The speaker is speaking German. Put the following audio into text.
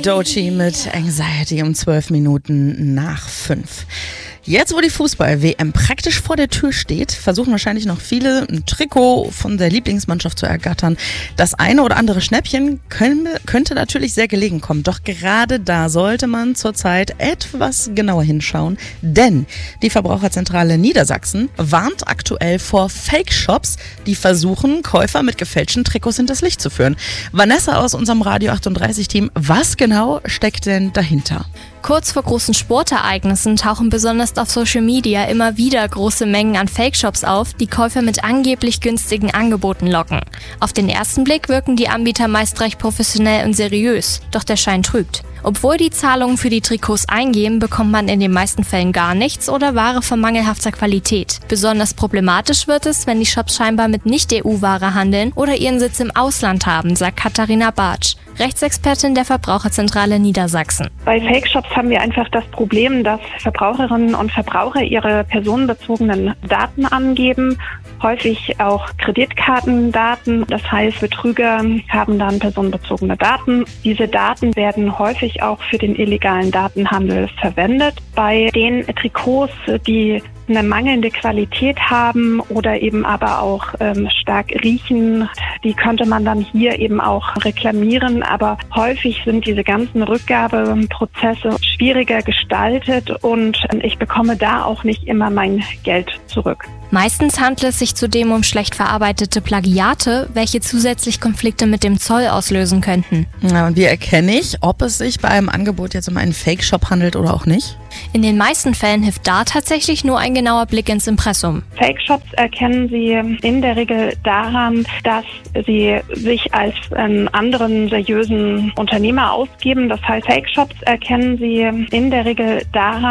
Doechii mit Anxiety um 12 Minuten nach 5. Jetzt, wo die Fußball-WM praktisch vor der Tür steht, versuchen wahrscheinlich noch viele ein Trikot von der Lieblingsmannschaft zu ergattern. Das eine oder andere Schnäppchen könnte natürlich sehr gelegen kommen. Doch gerade da sollte man zurzeit etwas genauer hinschauen. Denn die Verbraucherzentrale Niedersachsen warnt aktuell vor Fake-Shops, die versuchen, Käufer mit gefälschten Trikots hinters Licht zu führen. Vanessa aus unserem Radio 38-Team, was genau steckt denn dahinter? Kurz vor großen Sportereignissen tauchen besonders auf Social Media immer wieder große Mengen an Fake-Shops auf, die Käufer mit angeblich günstigen Angeboten locken. Auf den ersten Blick wirken die Anbieter meist recht professionell und seriös, doch der Schein trügt. Obwohl die Zahlungen für die Trikots eingehen, bekommt man in den meisten Fällen gar nichts oder Ware von mangelhafter Qualität. Besonders problematisch wird es, wenn die Shops scheinbar mit Nicht-EU-Ware handeln oder ihren Sitz im Ausland haben, sagt Katharina Bartsch, Rechtsexpertin der Verbraucherzentrale Niedersachsen. Bei Fake-Shops haben wir einfach das Problem, dass Verbraucherinnen und Verbraucher ihre personenbezogenen Daten angeben, häufig auch Kreditkartendaten. Das heißt, Betrüger haben dann personenbezogene Daten. Diese Daten werden häufig auch für den illegalen Datenhandel verwendet. Bei den Trikots, die eine mangelnde Qualität haben oder eben aber auch stark riechen, die könnte man dann hier eben auch reklamieren. Aber häufig sind diese ganzen Rückgabeprozesse schwieriger gestaltet und ich bekomme da auch nicht immer mein Geld zurück. Meistens handelt es sich zudem um schlecht verarbeitete Plagiate, welche zusätzlich Konflikte mit dem Zoll auslösen könnten. Ja, und wie erkenne ich, ob es sich bei einem Angebot jetzt um einen Fake-Shop handelt oder auch nicht? In den meisten Fällen hilft da tatsächlich nur ein genauer Blick ins Impressum. Fake-Shops erkennen Sie in der Regel daran, dass sie sich als anderen seriösen Unternehmer ausgeben. Das heißt, Fake-Shops erkennen Sie in der Regel daran,